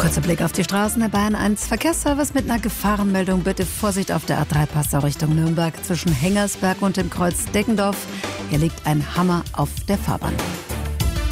Kurzer Blick auf die Straßen der Bayern 1 Verkehrsservice mit einer Gefahrenmeldung. Bitte Vorsicht auf der A3 Passau Richtung Nürnberg zwischen Hengersberg und dem Kreuz Deggendorf. Hier liegt ein Hammer auf der Fahrbahn.